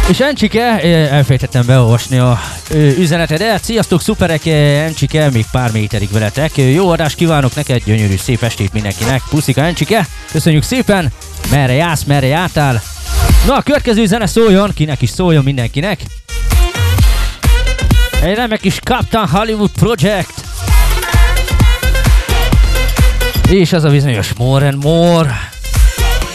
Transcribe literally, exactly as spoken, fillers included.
És Encsike, elfejtettem beolvasni a üzenetedet. Sziasztok, szuperek, Encsike, még pár méterig veletek. Jó adást kívánok neked, gyönyörű, szép estét mindenkinek. Puszika, Encsike, köszönjük szépen. Merre jársz, merre jártál? Na, a következő zene szóljon, kinek is szóljon, mindenkinek. Egy remek is Captain Hollywood Project. És az a bizonyos More and More.